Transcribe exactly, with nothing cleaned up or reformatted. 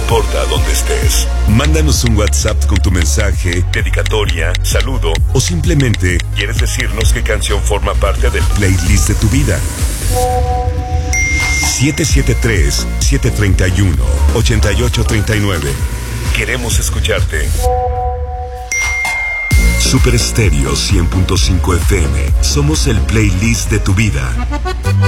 importa dónde estés. Mándanos un WhatsApp con tu mensaje, dedicatoria, saludo o simplemente quieres decirnos qué canción forma parte del playlist de tu vida. siete siete tres, siete tres uno, ocho ocho tres nueve. Queremos escucharte. Super Estéreo cien punto cinco F M. Somos el playlist de tu vida.